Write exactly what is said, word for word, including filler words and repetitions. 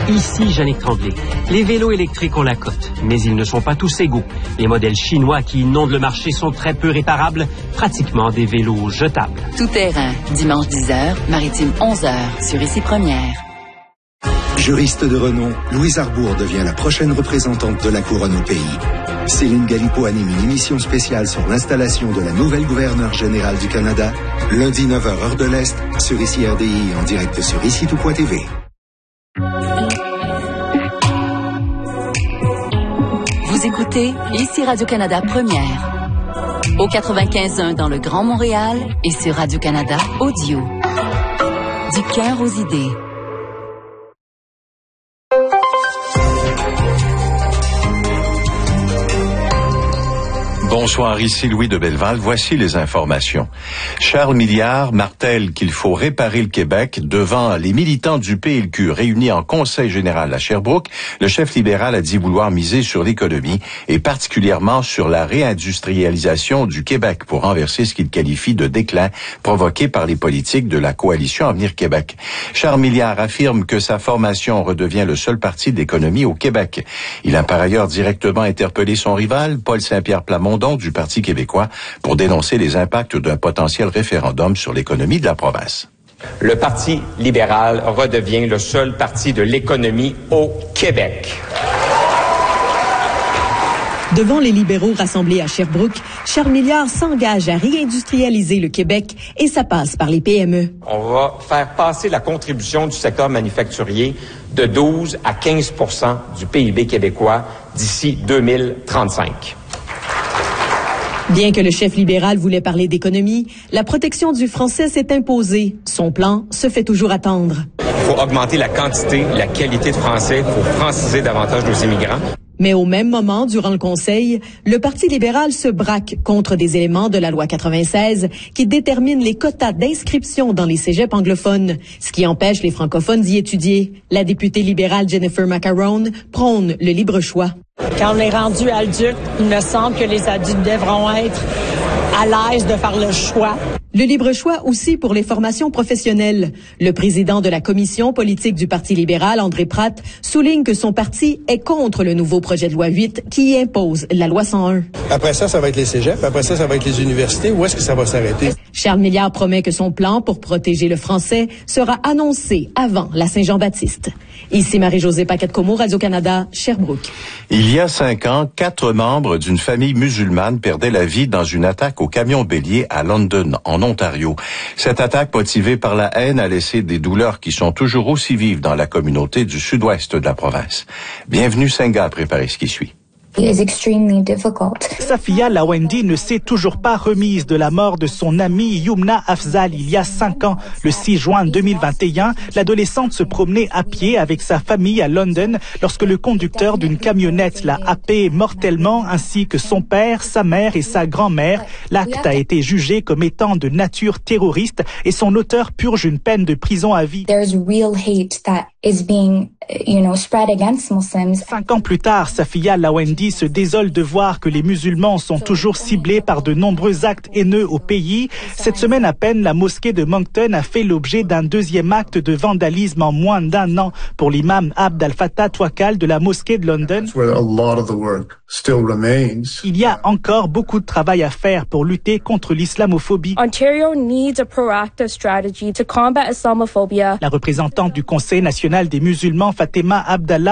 Ici, Jannick Tremblay. Les vélos électriques ont la cote, mais ils ne sont pas tous égaux. Les modèles chinois qui inondent le marché sont très peu réparables, pratiquement des vélos jetables. Tout terrain, dimanche dix heures, maritime onze heures, sur Ici Première. Juriste de renom, Louise Arbour devient la prochaine représentante de la couronne au pays. Céline Galipeau anime une émission spéciale sur l'installation de la nouvelle gouverneure générale du Canada, lundi neuf heures heure de l'Est, sur Ici R D I en direct sur ici tout point T V. Vous écoutez Ici Radio-Canada Première. Au quatre-vingt-quinze point un dans le Grand Montréal et sur Radio-Canada Audio. Du cœur aux idées. Bonsoir, ici Louis de Belleval. Voici les informations. Charles Milliard martèle qu'il faut réparer le Québec devant les militants du P L Q réunis en Conseil général à Sherbrooke. Le chef libéral a dit vouloir miser sur l'économie et particulièrement sur la réindustrialisation du Québec pour renverser ce qu'il qualifie de déclin provoqué par les politiques de la coalition Avenir Québec. Charles Milliard affirme que sa formation redevient le seul parti d'économie au Québec. Il a par ailleurs directement interpellé son rival, Paul Saint-Pierre Plamondon, du Parti québécois, pour dénoncer les impacts d'un potentiel référendum sur l'économie de la province. Le Parti libéral redevient le seul parti de l'économie au Québec. Devant les libéraux rassemblés à Sherbrooke, Charles Milliard s'engage à réindustrialiser le Québec et ça passe par les P M E. On va faire passer la contribution du secteur manufacturier de douze à quinze pour cent du P I B québécois d'ici deux mille trente-cinq. Bien que le chef libéral voulait parler d'économie, la protection du français s'est imposée. Son plan se fait toujours attendre. Il faut augmenter la quantité, la qualité de français, il faut franciser davantage nos immigrants. Mais au même moment, durant le Conseil, le Parti libéral se braque contre des éléments de la loi quatre-vingt-seize qui déterminent les quotas d'inscription dans les cégeps anglophones, ce qui empêche les francophones d'y étudier. La députée libérale Jennifer Macaron prône le libre choix. Quand on est rendu adulte, il me semble que les adultes devront être à l'aise de faire le choix. Le libre choix aussi pour les formations professionnelles. Le président de la commission politique du Parti libéral, André Pratt, souligne que son parti est contre le nouveau projet de loi huit qui impose la loi cent un. Après ça, ça va être les cégeps. Après ça, ça va être les universités. Où est-ce que ça va s'arrêter? Charles Milliard promet que son plan pour protéger le français sera annoncé avant la Saint-Jean-Baptiste. Ici Marie-Josée Paquette-Comeau, Radio-Canada, Sherbrooke. Il y a cinq ans, quatre membres d'une famille musulmane perdaient la vie dans une attaque au camion bélier à London, en Ontario. Cette attaque, motivée par la haine, a laissé des douleurs qui sont toujours aussi vives dans la communauté du sud-ouest de la province. Bienvenue Senga à préparer ce qui suit. Safia Lawendi ne s'est toujours pas remise de la mort de son amie Yumna Afzal il y a cinq ans. Le six juin deux mille vingt et un, l'adolescente se promenait à pied avec sa famille à London lorsque le conducteur d'une camionnette l'a happée mortellement ainsi que son père, sa mère et sa grand-mère. L'acte a été jugé comme étant de nature terroriste et son auteur purge une peine de prison à vie. Cinq ans plus tard, Safia Lawendi se désole de voir que les musulmans sont toujours ciblés par de nombreux actes haineux au pays. Cette semaine à peine, la mosquée de Moncton a fait l'objet d'un deuxième acte de vandalisme en moins d'un an pour l'imam Abd al-Fattah Twakal de la mosquée de London. Il y a encore beaucoup de travail à faire pour lutter contre l'islamophobie. Ontario needs a proactive strategy to combat Islamophobia. La représentante du Conseil national des musulmans, Fatima Abdallah,